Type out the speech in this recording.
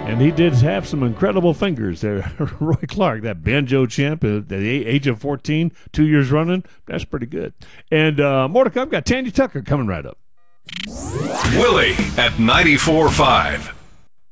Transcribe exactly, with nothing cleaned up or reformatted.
And he did have some incredible fingers there. Roy Clark, that banjo champ at the age of fourteen, two years running, that's pretty good. And uh, more to come. Got Tanya Tucker coming right up. Willie at ninety-four point five.